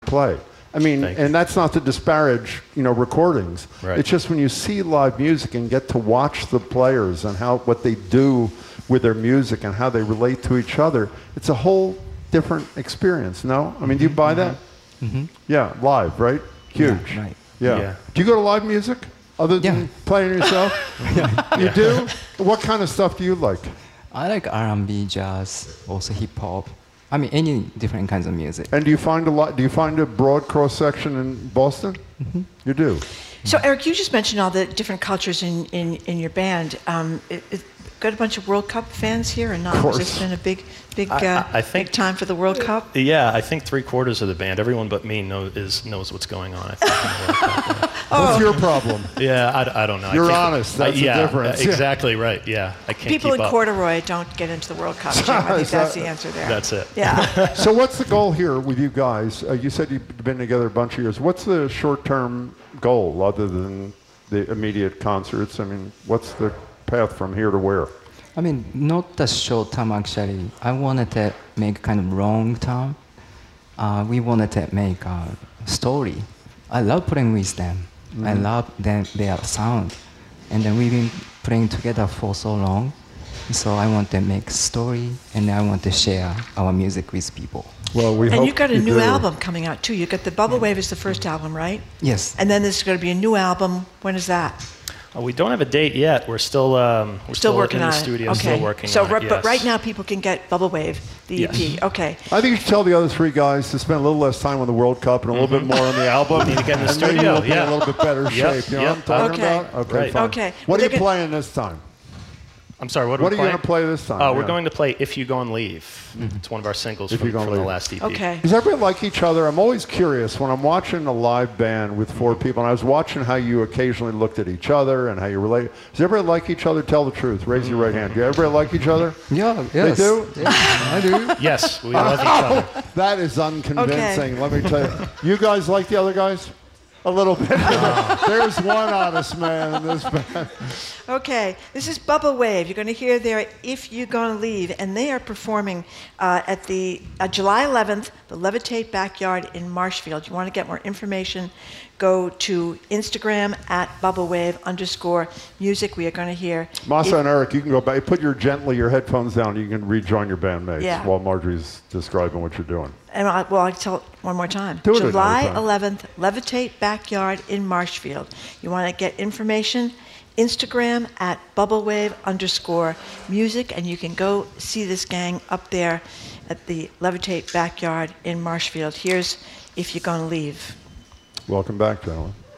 play. I mean, Thank you. and that's not to disparage, recordings. Right. It's just when you see live music and get to watch the players and what they do with their music and how they relate to each other, it's a whole different experience, no? I mean, do you buy that? Mm-hmm. Yeah, live, right? Huge. Yeah, right. Yeah. Do you go to live music other than playing yourself? You do? What kind of stuff do you like? I like R&B, jazz, also hip hop. I mean, any different kinds of music. And do you find a broad cross section in Boston? Mm-hmm. You do. So Eric, you just mentioned all the different cultures in your band. Got a bunch of World Cup fans here or not? Of course. Has this been a big I think, big time for the World Cup? Yeah, I think 3/4 of the band, everyone but me, knows what's going on. I think, in the World Cup, What's your problem? yeah, I don't know. You're honest. That's the difference. Exactly right. Yeah, I can't People keep in up. corduroy don't get into the World Cup, Jim. I think that's the answer there. That's it. Yeah. So what's the goal here with you guys? You said you've been together a bunch of years. What's the short-term goal other than the immediate concerts? I mean, what's the path from here to where? I mean, not the short term actually. I wanted to make kind of long term. We wanted to make a story. I love playing with them. Mm-hmm. I love their sound. And then we've been playing together for so long. So I want to make a story and I want to share our music with people. Well, we And hope you've got a you new do. album coming out too. You've got the Bubble Wave is the first album, right? Yes. And then there's going to be a new album. When is that? We don't have a date yet. We're still working in on the it. studio, Okay. still working so, on it. but yes. right now people can get Bubble Wave, the EP. Yes. Okay. I think you should tell the other three guys to spend a little less time on the World Cup and a little bit more on the album. Need to get in the and maybe studio, we'll be in yeah. a little bit better Yep, shape. You know yep. what I'm talking Okay. about? Okay, Right. fine. Okay. What Well, are you playing this time? I'm sorry, what What are are we you going to play this time? Oh, we're Yeah. going to play If You Gone Leave. It's one of our singles If from You Gonna the Leave. last EP. Okay. Does everybody like each other? I'm always curious when I'm watching a live band with four people, and I was watching how you occasionally looked at each other and how you relate. Does everybody like each other? Tell the truth. Raise your right hand. Do everybody like each other? Yeah, yes. They do? Yeah, I do. Yes, we love each other. That is unconvincing. Let me tell you. You guys like the other guys? A little bit. There's one honest man in this band. Okay, this is Bubble Wave. You're going to hear their If You're Gonna Leave, and they are performing at the July 11th, the Levitate Backyard in Marshfield. You want to get more information, go to Instagram at @bubblewave_music. We are going to hear... Masa and Eric, you can go back. Put your headphones down. You can rejoin your bandmates while Marjorie's describing what you're doing. And I'll tell it one more time. Do it July another time. 11th, Levitate Backyard in Marshfield. You want to get information, Instagram at @bubblewave_music, and you can go see this gang up there at the Levitate Backyard in Marshfield. Here's If You're Gonna Leave. Welcome back, gentlemen.